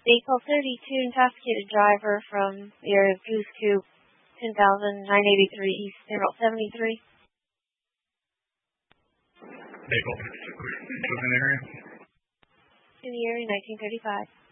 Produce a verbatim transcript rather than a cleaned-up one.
Vehicle thirty-two, intoxicated driver from the area of Goose Coop, ten thousand nine eighty-three East Route seventy-three. Vehicle thirty-two, was in the area? In the area, nineteen thirty-five.